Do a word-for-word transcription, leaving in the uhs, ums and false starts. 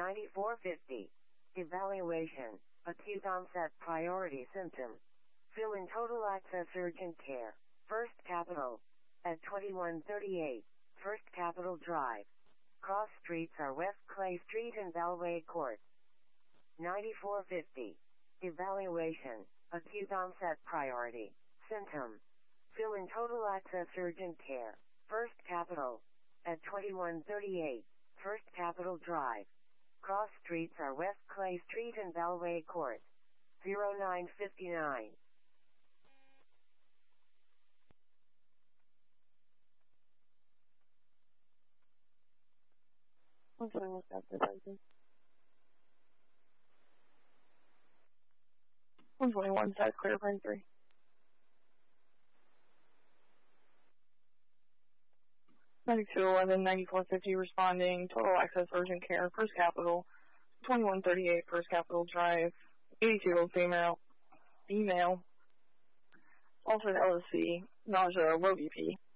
ninety-four fifty. Evaluation. Acute onset priority symptom. Fill in total access urgent care. First Capital. At twenty-one thirty-eight. First Capital Drive. Cross streets are West Clay Street and Valway Court. ninety-four fifty. Evaluation. Acute onset priority. Symptom. Fill in total access urgent care. First Capital. At twenty-one thirty-eight. First Capital Drive. Cross streets are West Clay Street and Valway Court. zero nine fifty-nine. one twenty-one South Clear one twenty-one South Clear Pine three. ninety-two eleven, ninety-four fifty responding, total access urgent care, First Capital, twenty-one thirty-eight First Capital Drive, eighty-two female, female, altered L S C, nausea, low B P.